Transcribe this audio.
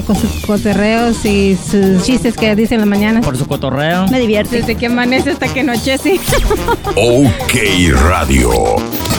con sus cotorreos y sus chistes que dicen en la mañana. Por su cotorreo. Me divierte. Desde que amanece hasta que anochece. OK Radio.